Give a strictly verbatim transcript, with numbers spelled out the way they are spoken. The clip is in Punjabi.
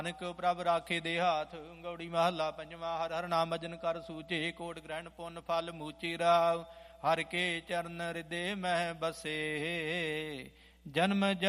ਨਾਨਕ ਪ੍ਰਭ ਰਾਖੇ ਦੇ ਹਾਥ। ਗੌੜੀ ਮਹੱਲਾ ਪੰਜਵਾਂ। ਹਰਿ ਹਰਿ ਨਾਮ ਭਜਨ ਕਰ ਸੂਝੇ, ਕੋਟ ਗ੍ਰਹਿਣ ਪੁੰਨ ਫਲ ਮੂਚੀ ਰਾਵ। ਹਰਿ ਕੇ ਚਰਨ ਹਿਰਦੇ ਮਹਿ ਬਸੇ, ਜਨਮ